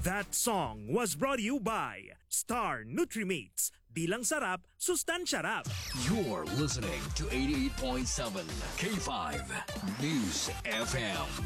That song was brought to you by Star Nutrimates. Bilang sarap, sustansya rap. You're listening to 88.7 K5 News FM.